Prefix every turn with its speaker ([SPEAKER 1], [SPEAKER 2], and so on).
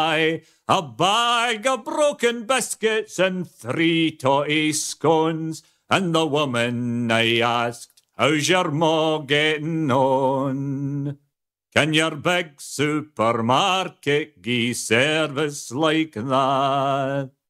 [SPEAKER 1] A bag of broken biscuits and 3 totty scones. And the woman I asked, how's your ma getting on? Can your big supermarket gie service like that?